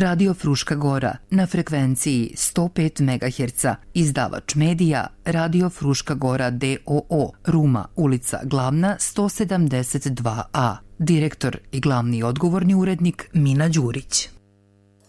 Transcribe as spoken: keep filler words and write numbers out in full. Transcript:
Radio Fruška Gora na frekvenciji sto pet megaherca, izdavač medija Radio Fruška Gora d o o, Ruma, ulica Glavna sto sedamdeset dva a. Direktor i glavni odgovorni urednik Mina Đurić.